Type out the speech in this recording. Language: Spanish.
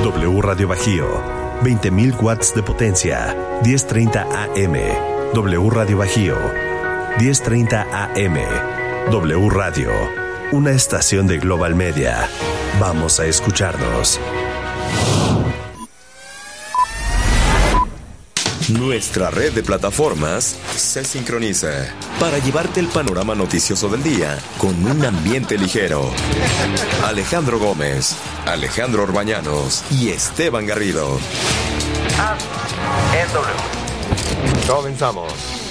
W Radio Bajío, 20.000 watts de potencia, 10:30 AM. W Radio Bajío, 10:30 AM. W Radio, una estación de Global Media. Vamos a escucharnos. Nuestra red de plataformas se sincroniza para llevarte el panorama noticioso del día con un ambiente ligero. Alejandro Gómez, Alejandro Orbañanos y Esteban Garrido. ASW. Comenzamos.